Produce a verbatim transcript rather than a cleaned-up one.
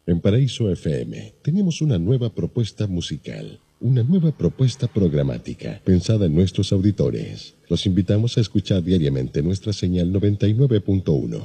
En Paraíso F M tenemos una nueva propuesta musical, una nueva propuesta programática pensada en nuestros auditores. Los invitamos a escuchar diariamente nuestra señal noventa y nueve punto uno.